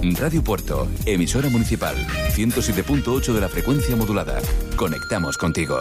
Radio Puerto, emisora municipal, 107.8 de la frecuencia modulada. Conectamos contigo.